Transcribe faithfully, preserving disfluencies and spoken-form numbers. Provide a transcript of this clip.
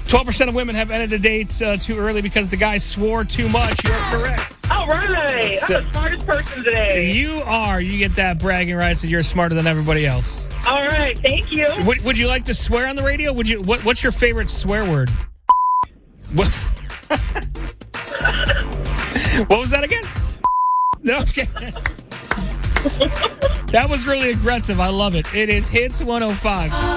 twelve percent of women have ended a date uh, too early because the guy swore too much. You're correct. All right. I'm the smartest person today. You are. You get that bragging rights that you're smarter than everybody else. All right. Thank you. Would, would you like to swear on the radio? Would you? What, what's your favorite swear word? What, what was that again? Okay. That was really aggressive. I love it. It is Hits one oh five.